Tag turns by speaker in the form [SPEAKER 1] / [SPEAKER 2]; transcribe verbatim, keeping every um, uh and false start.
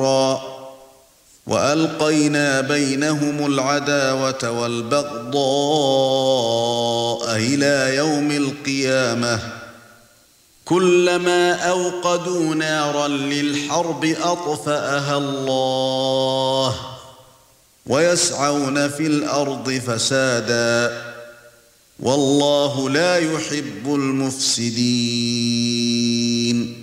[SPEAKER 1] وَأَلْقَيْنَا بَيْنَهُمُ الْعَدَاوَةَ وَالْبَغْضَاءَ إِلَى يَوْمِ الْقِيَامَةِ كُلَّمَا أَوْقَدُوا نَارًا لِلْحَرْبِ أَطْفَأَهَا اللَّهُ وَيَسْعَوْنَ فِي الْأَرْضِ فَسَادًا وَاللَّهُ لَا يُحِبُّ الْمُفْسِدِينَ